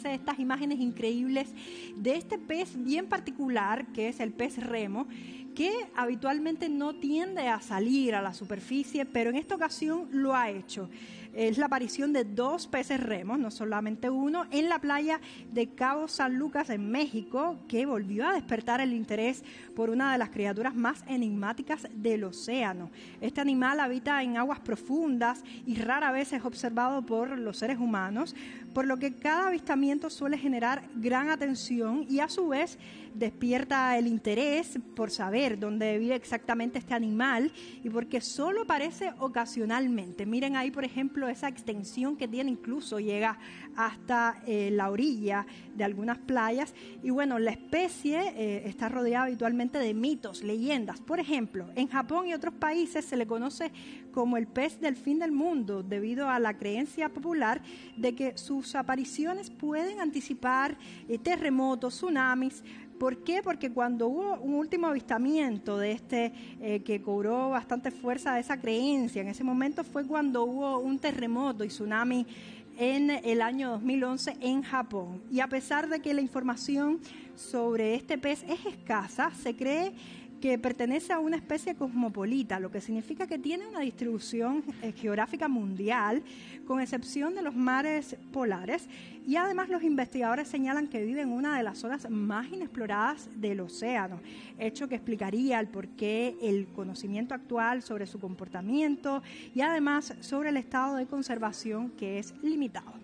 ofrece estas imágenes increíbles de este pez bien particular, que es el pez remo, que habitualmente no tiende a salir a la superficie, pero en esta ocasión lo ha hecho. Es la aparición de 2 peces remos, no solamente uno, en la playa de Cabo San Lucas, en México, que volvió a despertar el interés por una de las criaturas más enigmáticas del océano. Este animal habita en aguas profundas y rara vez es observado por los seres humanos, por lo que cada avistamiento suele generar gran atención y a su vez despierta el interés por saber dónde vive exactamente este animal y porque solo aparece ocasionalmente. Miren ahí, por ejemplo, esa extensión que tiene, incluso llega hasta la orilla de algunas playas. Y bueno, la especie está rodeada habitualmente de mitos, leyendas. Por ejemplo, en Japón y otros países se le conoce como el pez del fin del mundo, debido a la creencia popular de que sus apariciones pueden anticipar terremotos, tsunamis. ¿Por qué? Porque cuando hubo un último avistamiento de que cobró bastante fuerza esa creencia, en ese momento fue cuando hubo un terremoto y tsunami en el año 2011 en Japón. Y a pesar de que la información sobre este pez es escasa, se cree que pertenece a una especie cosmopolita, lo que significa que tiene una distribución geográfica mundial, con excepción de los mares polares, y además los investigadores señalan que vive en una de las zonas más inexploradas del océano, hecho que explicaría el porqué el conocimiento actual sobre su comportamiento y además sobre el estado de conservación, que es limitado.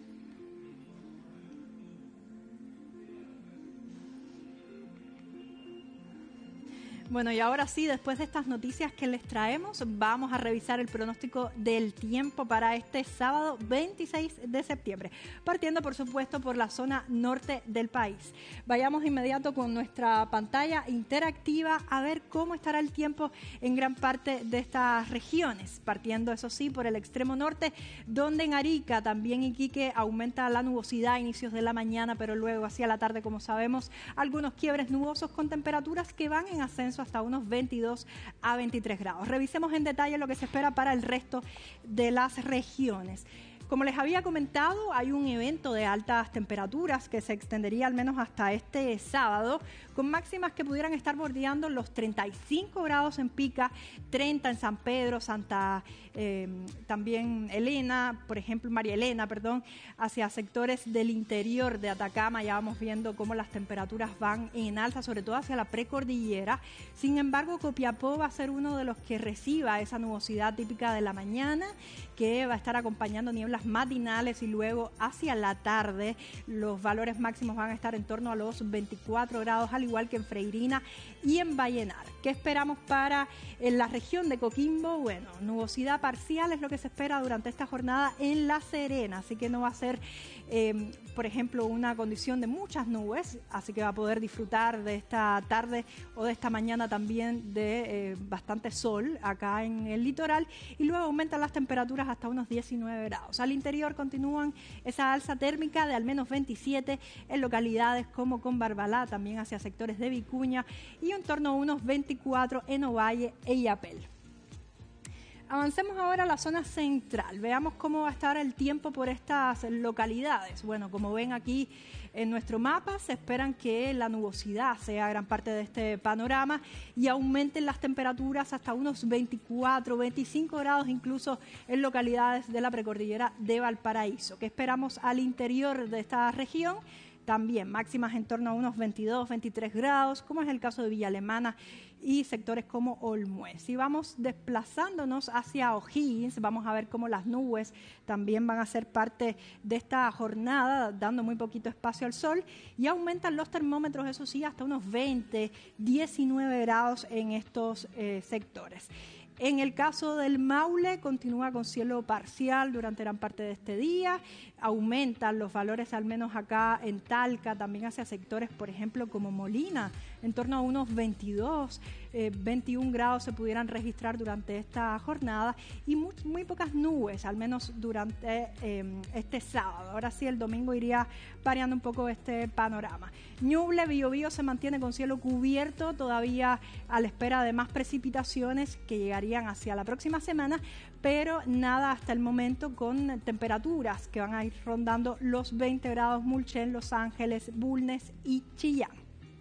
Bueno, y ahora sí, después de estas noticias que les traemos, vamos a revisar el pronóstico del tiempo para este sábado 26 de septiembre, partiendo por supuesto por la zona norte del país. Vayamos de inmediato con nuestra pantalla interactiva a ver cómo estará el tiempo en gran parte de estas regiones, partiendo eso sí por el extremo norte, donde en Arica, también Iquique, aumenta la nubosidad a inicios de la mañana, pero luego hacia la tarde, como sabemos, algunos quiebres nubosos con temperaturas que van en ascenso hasta unos 22 a 23 grados. Revisemos en detalle lo que se espera para el resto de las regiones. Como les había comentado, hay un evento de altas temperaturas que se extendería al menos hasta este sábado, con máximas que pudieran estar bordeando los 35 grados en Pica, 30 en San Pedro, también Elena, por ejemplo, María Elena, hacia sectores del interior de Atacama. Ya vamos viendo cómo las temperaturas van en alza, sobre todo hacia la precordillera. Sin embargo, Copiapó va a ser uno de los que reciba esa nubosidad típica de la mañana, que va a estar acompañando nieblas matinales, y luego hacia la tarde los valores máximos van a estar en torno a los 24 grados, al igual que en Freirina y en Vallenar. ¿Qué esperamos para la región de Coquimbo? Bueno, nubosidad parcial es lo que se espera durante esta jornada en La Serena, así que no va a ser, por ejemplo, una condición de muchas nubes, así que va a poder disfrutar de esta tarde o de esta mañana también de bastante sol acá en el litoral, y luego aumentan las temperaturas hasta unos 19 grados. Al interior continúan esa alza térmica de al menos 27 en localidades como Conbarbalá, también hacia sectores de Vicuña, y en torno a unos 24 en Ovalle e Illapel. Avancemos ahora a la zona central. Veamos cómo va a estar el tiempo por estas localidades. Bueno, como ven aquí en nuestro mapa, se esperan que la nubosidad sea gran parte de este panorama y aumenten las temperaturas hasta unos 24, 25 grados, incluso en localidades de la precordillera de Valparaíso. ¿Qué esperamos al interior de esta región? También máximas en torno a unos 22, 23 grados, como es el caso de Villa Alemana y sectores como Olmué. Si vamos desplazándonos hacia O'Higgins, vamos a ver cómo las nubes también van a ser parte de esta jornada, dando muy poquito espacio al sol, y aumentan los termómetros, eso sí, hasta unos 20, 19 grados en estos sectores. En el caso del Maule, continúa con cielo parcial durante gran parte de este día. Aumentan los valores, al menos acá en Talca, también hacia sectores, por ejemplo, como Molina, en torno a unos 22. 21 grados se pudieran registrar durante esta jornada y muy pocas nubes, al menos durante este sábado. Ahora sí, el domingo iría variando un poco este panorama. Ñuble, Biobío se mantiene con cielo cubierto, todavía a la espera de más precipitaciones que llegarían hacia la próxima semana, pero nada hasta el momento, con temperaturas que van a ir rondando los 20 grados Mulchen, Los Ángeles, Bulnes y Chillán.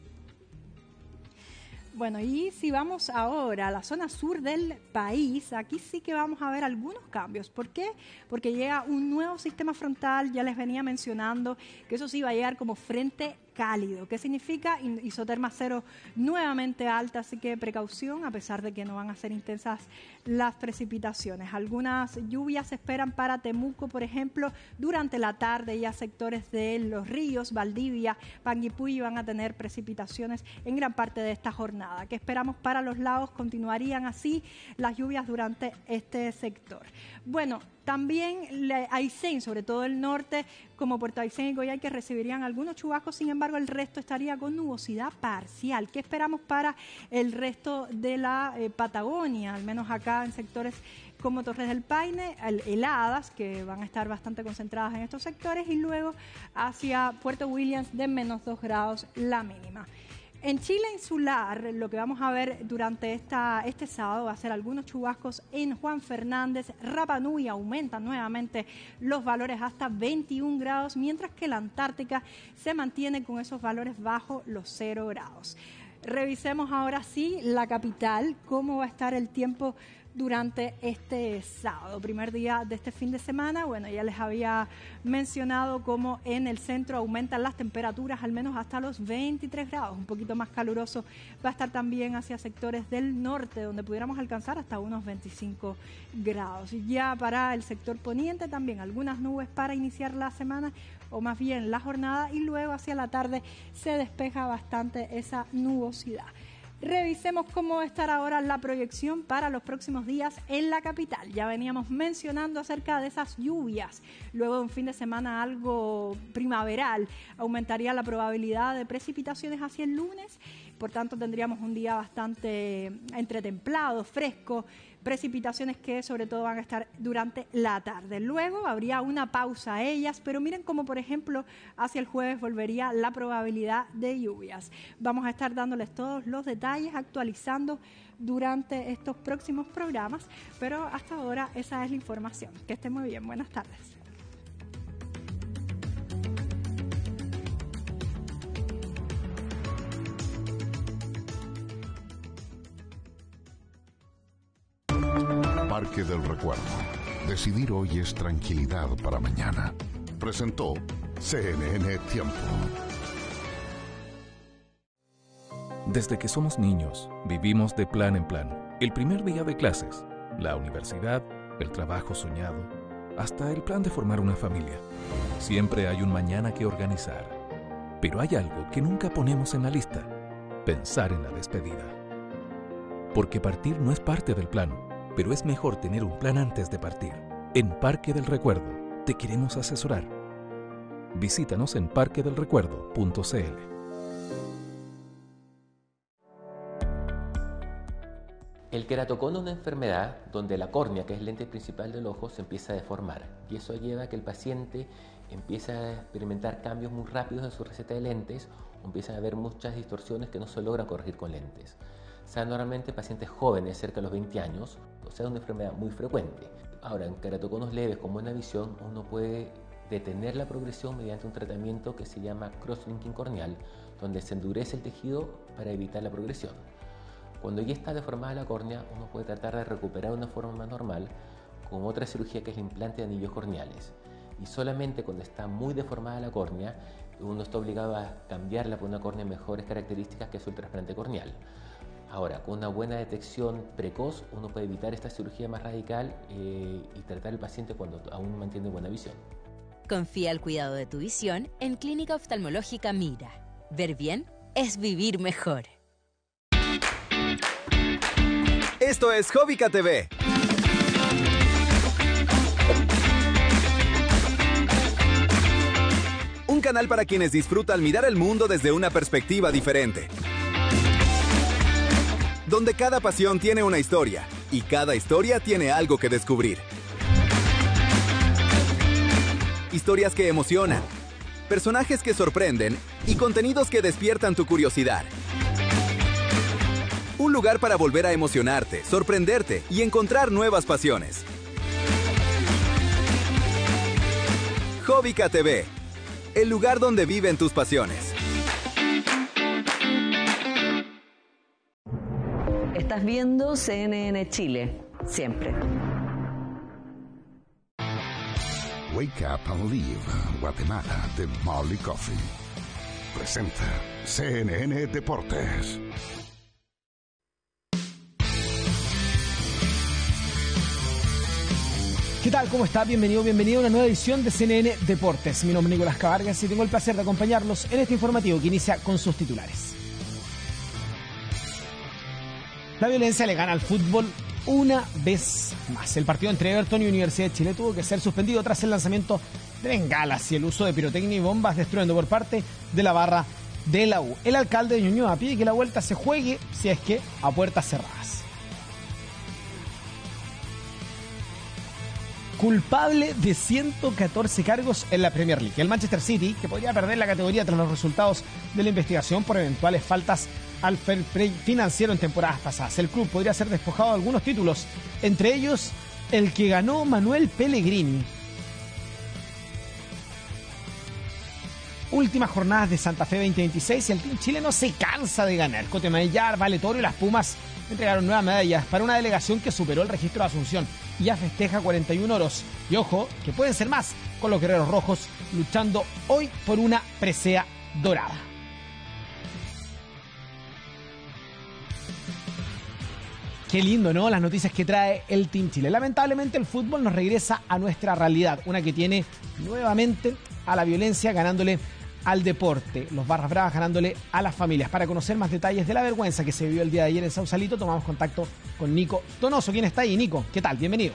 Bueno, y si vamos ahora a la zona sur del país, aquí sí que vamos a ver algunos cambios. ¿Por qué? Porque llega un nuevo sistema frontal, ya les venía mencionando que eso sí va a llegar como frente cálido. ¿Qué significa? Isoterma cero nuevamente alta, así que precaución, a pesar de que no van a ser intensas las precipitaciones. Algunas lluvias se esperan para Temuco, por ejemplo, durante la tarde, ya sectores de Los Ríos, Valdivia, Panguipulli van a tener precipitaciones en gran parte de esta jornada. ¿Qué esperamos para los lagos? Continuarían así las lluvias durante este sector. Bueno, también Aysén, sobre todo el norte, como Puerto Aysén y Coyhaique, recibirían algunos chubascos, sin embargo el resto estaría con nubosidad parcial. ¿Qué esperamos para el resto de la Patagonia? Al menos acá en sectores como Torres del Paine, heladas que van a estar bastante concentradas en estos sectores, y luego hacia Puerto Williams de -2 grados la mínima. En Chile insular, lo que vamos a ver durante este sábado va a ser algunos chubascos en Juan Fernández, Rapa Nui, aumentan nuevamente los valores hasta 21 grados, mientras que la Antártica se mantiene con esos valores bajo los 0 grados. Revisemos ahora sí la capital, cómo va a estar el tiempo durante este sábado, primer día de este fin de semana. Bueno, ya les había mencionado cómo en el centro aumentan las temperaturas al menos hasta los 23 grados, un poquito más caluroso va a estar también hacia sectores del norte, donde pudiéramos alcanzar hasta unos 25 grados. Ya para el sector poniente también algunas nubes para iniciar la semana, o más bien la jornada, y luego hacia la tarde se despeja bastante esa nubosidad. Revisemos cómo va a estar ahora la proyección para los próximos días en la capital. Ya veníamos mencionando acerca de esas lluvias. Luego de un fin de semana algo primaveral, aumentaría la probabilidad de precipitaciones hacia el lunes. Por tanto, tendríamos un día bastante entretemplado, fresco, precipitaciones que sobre todo van a estar durante la tarde. Luego habría una pausa a ellas, pero miren cómo, por ejemplo, hacia el jueves volvería la probabilidad de lluvias. Vamos a estar dándoles todos los detalles, actualizando durante estos próximos programas, pero hasta ahora esa es la información. Que estén muy bien. Buenas tardes. Parque del Recuerdo. Decidir hoy es tranquilidad para mañana. Presentó CNN Tiempo. Desde que somos niños, vivimos de plan en plan. El primer día de clases, la universidad, el trabajo soñado, hasta el plan de formar una familia. Siempre hay un mañana que organizar. Pero hay algo que nunca ponemos en la lista: pensar en la despedida. Porque partir no es parte del plan, pero es mejor tener un plan antes de partir. En Parque del Recuerdo te queremos asesorar. Visítanos en parquedelrecuerdo.cl. El queratocono es una enfermedad donde la córnea, que es el lente principal del ojo, se empieza a deformar, y eso lleva a que el paciente empiece a experimentar cambios muy rápidos en su receta de lentes, o empiezan a haber muchas distorsiones que no se logran corregir con lentes. O sea, normalmente pacientes jóvenes, cerca de los 20 años, o sea, es una enfermedad muy frecuente. Ahora, en queratoconos leves con buena visión, uno puede detener la progresión mediante un tratamiento que se llama cross-linking corneal, donde se endurece el tejido para evitar la progresión. Cuando ya está deformada la córnea, uno puede tratar de recuperar una forma más normal con otra cirugía, que es el implante de anillos corneales. Y solamente cuando está muy deformada la córnea, uno está obligado a cambiarla por una córnea de mejores características, que es el trasplante corneal. Ahora, con una buena detección precoz, uno puede evitar esta cirugía más radical y tratar al paciente cuando aún mantiene buena visión. Confía el cuidado de tu visión en Clínica Oftalmológica Mira. Ver bien es vivir mejor. Esto es Jovica TV. Un canal para quienes disfrutan mirar el mundo desde una perspectiva diferente. donde cada pasión tiene una historia y cada historia tiene algo que descubrir. Historias que emocionan, personajes que sorprenden y contenidos que despiertan tu curiosidad. Un lugar para volver a emocionarte, sorprenderte y encontrar nuevas pasiones. Hobbica TV, el lugar donde viven tus pasiones. Estás viendo CNN Chile, siempre. Wake Up and Live, Guatemala, de Molly Coffee. Presenta CNN Deportes. ¿Qué tal? ¿Cómo está? Bienvenido a una nueva edición de CNN Deportes. Mi nombre es Nicolás Cabargas y tengo el placer de acompañarlos en este informativo que inicia con sus titulares. La violencia le gana al fútbol una vez más. El partido entre Everton y Universidad de Chile tuvo que ser suspendido tras el lanzamiento de bengalas y el uso de pirotecnia y bombas destruyendo por parte de la barra de la U. El alcalde de Ñuñoa pide que la vuelta se juegue, si es que a puertas cerradas. Culpable de 114 cargos en la Premier League. El Manchester City, que podría perder la categoría tras los resultados de la investigación por eventuales faltas al fair play financiero en temporadas pasadas. El club podría ser despojado de algunos títulos, entre ellos el que ganó Manuel Pellegrini. Últimas jornadas de Santa Fe 2026 y el team chileno se cansa de ganar. Cotemayar, Vale Toro y las Pumas entregaron nuevas medallas para una delegación que superó el registro de Asunción y ya festeja 41 oros. Y ojo, que pueden ser más con los guerreros rojos luchando hoy por una presea dorada. Qué lindo, ¿no? Las noticias que trae el Team Chile. Lamentablemente el fútbol nos regresa a nuestra realidad, una que tiene nuevamente a la violencia ganándole al deporte, los barras bravas ganándole a las familias. Para conocer más detalles de la vergüenza que se vivió el día de ayer en Sausalito, tomamos contacto con Nico Donoso. ¿Quién está ahí? Nico, ¿qué tal? Bienvenido.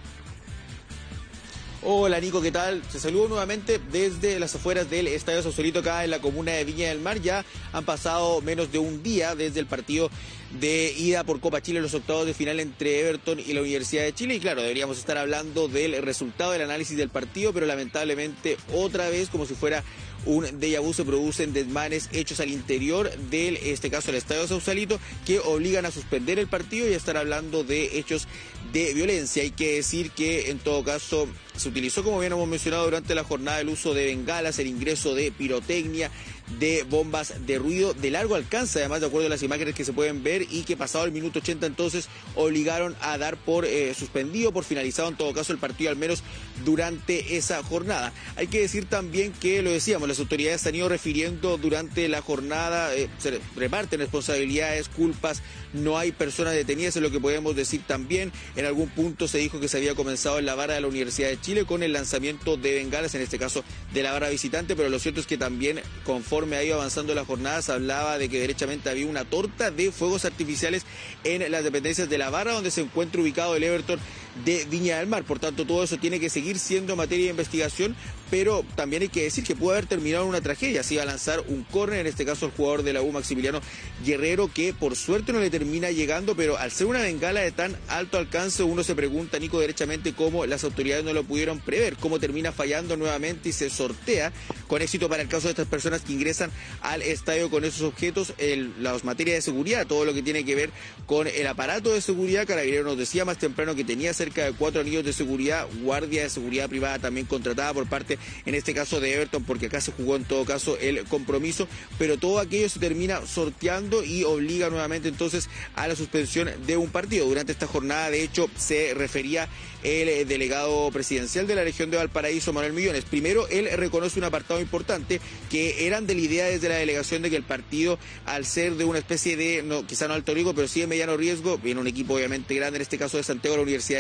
Hola Nico, ¿qué tal? Se saludo nuevamente desde las afueras del Estadio Sausalito acá en la comuna de Viña del Mar. Ya han pasado menos de un día desde el partido de ida por Copa Chile en los octavos de final entre Everton y la Universidad de Chile. Y claro, deberíamos estar hablando del resultado del análisis del partido, pero lamentablemente otra vez, como si fuera un déjà vu, se producen desmanes hechos al interior del, este caso, el Estadio Sausalito, que obligan a suspender el partido y a estar hablando de hechos de violencia. Hay que decir que en todo caso se utilizó, como bien hemos mencionado durante la jornada, el uso de bengalas, el ingreso de pirotecnia, de bombas de ruido de largo alcance, además de acuerdo a las imágenes que se pueden ver, y que pasado el minuto 80 entonces obligaron a dar por suspendido, por finalizado en todo caso el partido, al menos durante esa jornada. Hay que decir también que, lo decíamos, las autoridades se han ido refiriendo durante la jornada, se reparten responsabilidades, culpas, no hay personas detenidas, es lo que podemos decir también. En algún punto se dijo que se había comenzado en la barra de la Universidad de Chile con el lanzamiento de bengalas, en este caso de la barra visitante, pero lo cierto es que también, conforme ha ido avanzando la jornada, se hablaba de que derechamente había una torta de fuegos artificiales en las dependencias de la barra donde se encuentra ubicado el Everton de Viña del Mar. Por tanto, todo eso tiene que seguir siendo materia de investigación, pero también hay que decir que pudo haber terminado en una tragedia. Se iba a lanzar un córner, en este caso el jugador de la U, Maximiliano Guerrero, que por suerte no le termina llegando, pero al ser una bengala de tan alto alcance, uno se pregunta, Nico, derechamente cómo las autoridades no lo pudieron prever, cómo termina fallando nuevamente y se sortea con éxito para el caso de estas personas que ingresan al estadio con esos objetos, las materias de seguridad, todo lo que tiene que ver con el aparato de seguridad. Carabineros nos decía más temprano que tenía cerca de 4 anillos de seguridad, guardia de seguridad privada también contratada por parte, en este caso, de Everton, porque acá se jugó en todo caso el compromiso, pero todo aquello se termina sorteando y obliga nuevamente entonces a la suspensión de un partido. Durante esta jornada, de hecho, se refería el delegado presidencial de la región de Valparaíso, Manuel Millones. Primero, él reconoce un apartado importante, que eran de la idea desde la delegación de que el partido, al ser de una especie de, no, quizá no alto riesgo, pero sí de mediano riesgo, viene un equipo obviamente grande, en este caso de Santiago, la Universidad de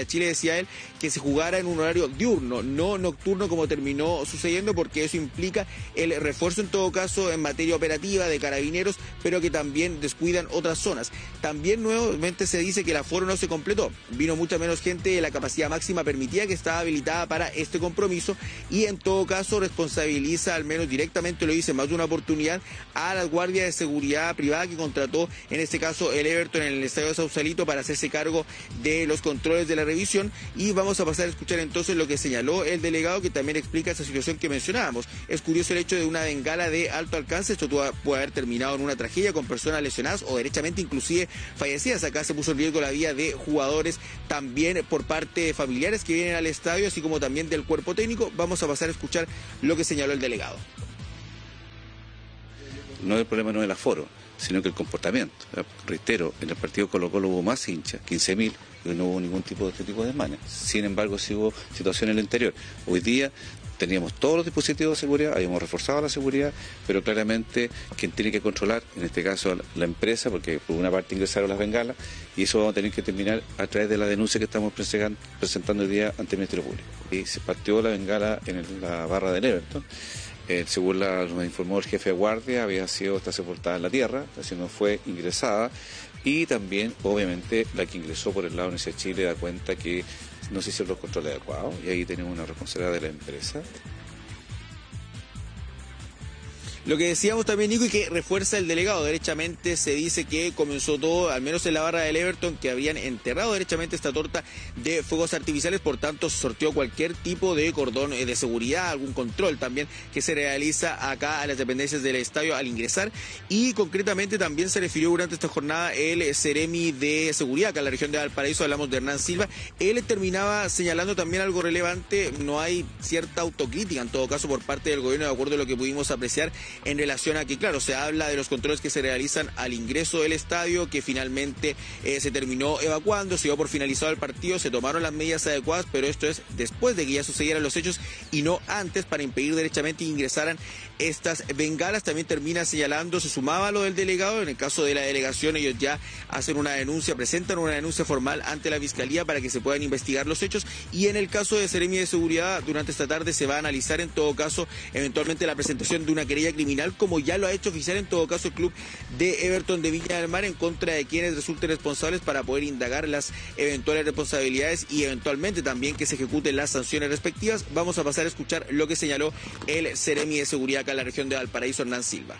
Chile, decía él, que se jugara en un horario diurno, no nocturno como terminó sucediendo, porque eso implica el refuerzo en todo caso en materia operativa de Carabineros, pero que también descuidan otras zonas. También nuevamente se dice que el aforo no se completó, vino mucha menos gente de la capacidad máxima permitida que estaba habilitada para este compromiso, y en todo caso responsabiliza, al menos directamente lo dice más de una oportunidad, a las guardias de seguridad privada que contrató en este caso el Everton en el estadio de Sausalito para hacerse cargo de los controles de la revisión. Y vamos a pasar a escuchar entonces lo que señaló el delegado, que también explica esa situación que mencionábamos. Es curioso el hecho de una bengala de alto alcance, esto puede haber terminado en una tragedia con personas lesionadas o derechamente inclusive fallecidas. Acá se puso en riesgo la vida de jugadores, también por parte de familiares que vienen al estadio, así como también del cuerpo técnico. Vamos a pasar a escuchar lo que señaló el delegado. No, el problema no es el aforo, sino que el comportamiento. Reitero, en el partido Colo-Colo hubo más hinchas, 15.000, y no hubo ningún tipo de este tipo de desmanes. Sin embargo, sí hubo situación en el interior. Hoy día teníamos todos los dispositivos de seguridad, habíamos reforzado la seguridad, pero claramente quien tiene que controlar, en este caso la empresa, porque por una parte ingresaron las bengalas, y eso vamos a tener que terminar a través de la denuncia que estamos presentando hoy día ante el Ministerio Público. Y se partió la bengala en la barra del Everton. Según nos informó el jefe de guardia, había sido esta sepultada en la tierra, así no fue ingresada, y también, obviamente, la que ingresó por el lado de Universidad de Chile da cuenta que no se hicieron los controles adecuados, y ahí tenemos una responsabilidad de la empresa. Lo que decíamos también, Nico, y que refuerza el delegado, derechamente se dice que comenzó todo, al menos en la barra del Everton, que habían enterrado derechamente esta torta de fuegos artificiales, por tanto se sorteó cualquier tipo de cordón de seguridad, algún control también que se realiza acá a las dependencias del estadio al ingresar, y concretamente también se refirió durante esta jornada el Seremi de Seguridad acá en la región de Valparaíso, hablamos de Hernán Silva. Él terminaba señalando también algo relevante: no hay cierta autocrítica en todo caso por parte del gobierno, de acuerdo a lo que pudimos apreciar, en relación a que, claro, se habla de los controles que se realizan al ingreso del estadio, que finalmente se terminó evacuando, se dio por finalizado el partido, se tomaron las medidas adecuadas, pero esto es después de que ya sucedieran los hechos y no antes, para impedir derechamente que ingresaran estas bengalas. También termina señalando, se sumaba a lo del delegado, en el caso de la delegación ellos ya hacen una denuncia, presentan una denuncia formal ante la Fiscalía para que se puedan investigar los hechos, y en el caso de Seremi de Seguridad, durante esta tarde se va a analizar en todo caso eventualmente la presentación de una querella criminal, como ya lo ha hecho oficial en todo caso el club de Everton de Viña del Mar, en contra de quienes resulten responsables, para poder indagar las eventuales responsabilidades y eventualmente también que se ejecuten las sanciones respectivas. Vamos a pasar a escuchar lo que señaló el Seremi de Seguridad acá en la región de Valparaíso, Hernán Silva.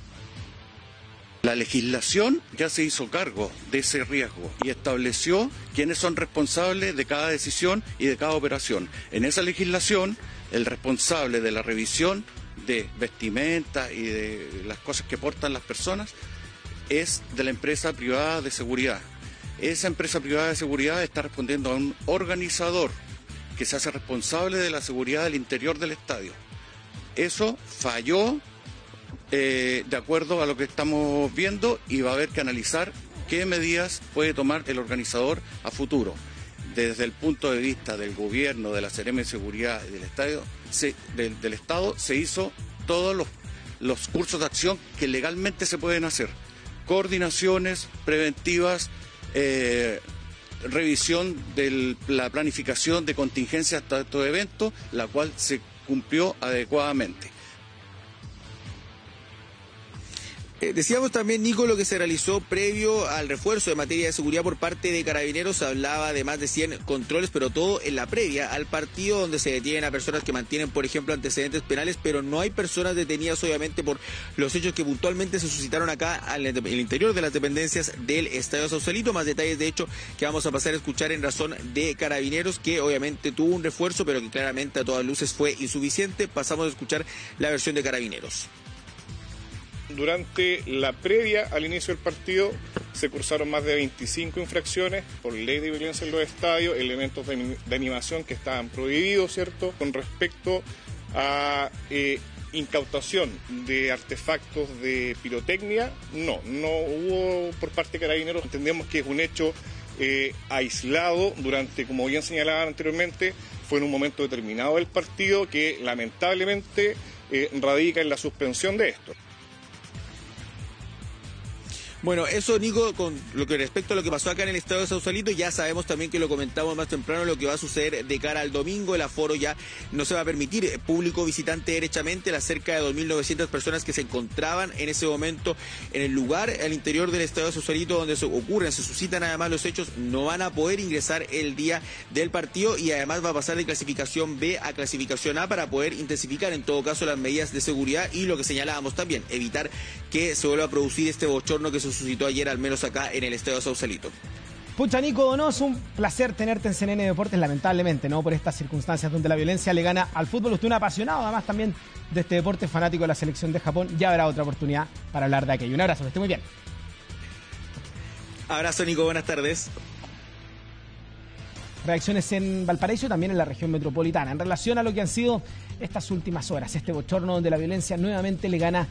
La legislación ya se hizo cargo de ese riesgo y estableció quiénes son responsables de cada decisión y de cada operación. En esa legislación, el responsable de la revisión de vestimenta y de las cosas que portan las personas es de la empresa privada de seguridad. Esa empresa privada de seguridad está respondiendo a un organizador que se hace responsable de la seguridad del interior del estadio. Eso falló de acuerdo a lo que estamos viendo, y va a haber que analizar qué medidas puede tomar el organizador a futuro. Desde el punto de vista del gobierno, de la Seremi de Seguridad y del Estado, se hizo todos los cursos de acción que legalmente se pueden hacer. Coordinaciones preventivas, revisión de la planificación de contingencia hasta estos eventos, la cual se cumplió adecuadamente. Decíamos también, Nico, lo que se realizó previo al refuerzo de materia de seguridad por parte de Carabineros. Se hablaba de más de 100 controles, pero todo en la previa al partido, donde se detienen a personas que mantienen, por ejemplo, antecedentes penales, pero no hay personas detenidas, obviamente, por los hechos que puntualmente se suscitaron acá en el interior de las dependencias del Estadio Sausalito. Más detalles, de hecho, que vamos a pasar a escuchar en razón de Carabineros, que obviamente tuvo un refuerzo, pero que claramente a todas luces fue insuficiente. Pasamos a escuchar la versión de Carabineros. Durante la previa al inicio del partido se cursaron más de 25 infracciones por ley de violencia en los estadios, elementos de animación que estaban prohibidos, ¿cierto? Con respecto a incautación de artefactos de pirotecnia, no hubo por parte de Carabineros. Entendemos que es un hecho aislado durante, como bien señalaba anteriormente, fue en un momento determinado del partido que lamentablemente radica en la suspensión de esto. Bueno, eso, Nico, con lo que respecto a lo que pasó acá en el estadio de Sausalito, ya sabemos también que lo comentamos más temprano, lo que va a suceder de cara al domingo. El aforo ya no se va a permitir público visitante derechamente. Las cerca de 2.900 personas que se encontraban en ese momento en el lugar al interior del estadio de Sausalito donde se suscitan además los hechos, no van a poder ingresar el día del partido, y además va a pasar de clasificación B a clasificación A para poder intensificar en todo caso las medidas de seguridad y lo que señalábamos también, evitar que se vuelva a producir este bochorno que se suscitó ayer, al menos acá en el estadio Sausalito. Pucha, Nico Donoso, un placer tenerte en CNN Deportes, lamentablemente, ¿no? Por estas circunstancias donde la violencia le gana al fútbol. Usted es un apasionado, además, también de este deporte, fanático de la selección de Japón. Ya habrá otra oportunidad para hablar de aquello. Un abrazo, que esté muy bien. Abrazo, Nico, buenas tardes. Reacciones en Valparaíso y también en la región metropolitana en relación a lo que han sido estas últimas horas, este bochorno donde la violencia nuevamente le gana